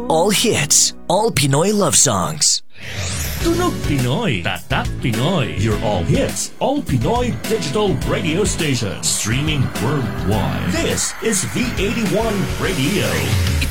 All hits, all Pinoy love songs. Tunog Pinoy, Tatak Pinoy, your all hits, all Pinoy digital radio station, streaming worldwide. This is V81 Radio.